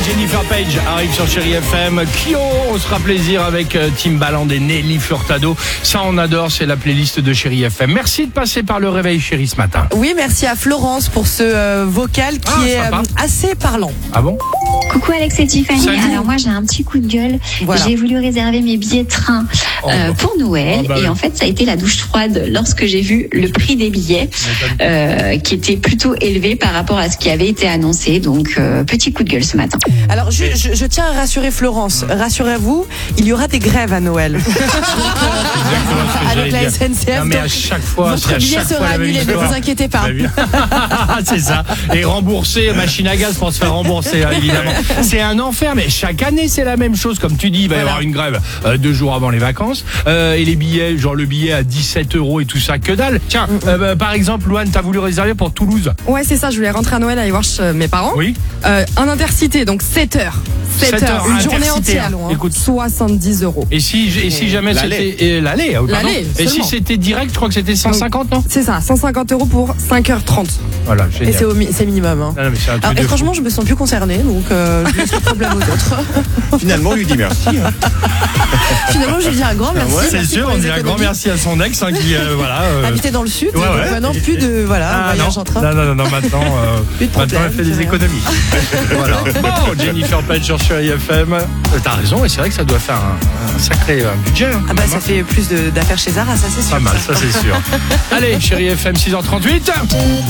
Jennifer Page arrive sur Chérie FM. Kyo, on se fera plaisir avec Timbaland et Nelly Furtado. Ça, on adore, c'est la playlist de Chérie FM. Merci de passer par le réveil chéri ce matin. Oui, merci à Florence pour ce vocal qui est assez parlant. Ah bon? Coucou Alex et Tiffany. Salut. Alors moi j'ai un petit coup de gueule. Voilà. J'ai voulu réserver mes billets de train pour Noël et en fait ça a été la douche froide lorsque j'ai vu le prix des billets qui était plutôt élevé par rapport à ce qui avait été annoncé. Donc petit coup de gueule ce matin. Alors je tiens à rassurer Florence. Rassurez-vous, il y aura des grèves à Noël. Avec la SNCF. Non, mais à chaque fois, votre billet sera annulé, ne vous inquiétez pas. C'est ça. Et remboursé, machine à gaz pour se faire rembourser, évidemment. C'est un enfer, mais chaque année, c'est la même chose. Comme tu dis, il va y avoir une grève 2 jours avant les vacances. Et les billets, genre le billet à 17 € et tout ça, que dalle. Tiens, par exemple, Louane, t'as voulu réserver pour Toulouse. Ouais, c'est ça, je voulais rentrer à Noël aller voir mes parents. Oui. Un intercité, donc 7 heures. 7 heures, une journée Intercité, entière. Écoute. 70 €. Et si jamais c'était l'aller, pardon. L'aller, et si seulement. c'était direct, je crois que c'était 150, non? C'est ça, 150 € pour 5h30. Voilà, Et génial. c'est minimum. Hein. Non, mais c'est un truc Alors, de et fou. franchement, je me sens plus concernée, donc je laisse le problème aux autres. Finalement, on lui dit merci. Finalement, je lui dis un grand merci. C'est Merci sûr, pour on les dit un grand économies. merci à son ex qui Habiter dans le sud, Ouais, donc ouais. maintenant plus de voyage en train. Non, maintenant, Plus de maintenant problème, elle fait des c'est économies. Voilà. Bon, Jennifer Page sur Chérie FM. T'as raison, et c'est vrai que ça doit faire un sacré budget. Hein, Ah bah ça fait plus d'affaires chez Zara, ça c'est sûr. pas mal, ça c'est sûr. Allez, Chérie FM 6h38.